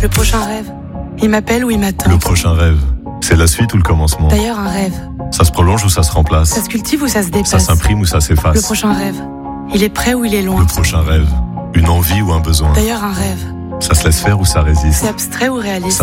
Le prochain rêve, il m'appelle ou il m'attend. Le prochain rêve, c'est la suite ou le commencement? D'ailleurs, un rêve, Ça se prolonge ou ça se remplace? ça se cultive ou ça se Ça dépasse. s'imprime ou ça Le s'efface? prochain rêve, il est près ou il est loin. Le prochain rêve, une envie ou un besoin? D'ailleurs, un rêve, Ça se laisse faire ou ça résiste? c'est abstrait ou réaliste.